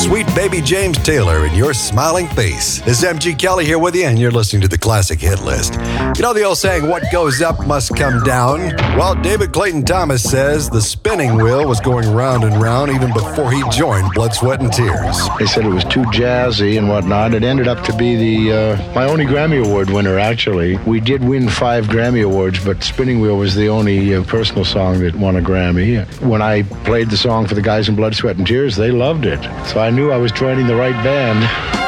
Sweet Baby James Taylor and Your Smiling Face. This is MG Kelly here with you, and you're listening to the Classic Hit List. You know the old saying, what goes up must come down? Well, David Clayton Thomas says the spinning wheel was going round and round even before he joined Blood, Sweat, and Tears. They said it was too jazzy and whatnot. It ended up to be my only Grammy Award winner, actually. We did win 5 Grammy Awards, but Spinning Wheel was the only personal song that won a Grammy. When I played the song for the guys in Blood, Sweat, and Tears, they loved it. So I knew I was joining the right band.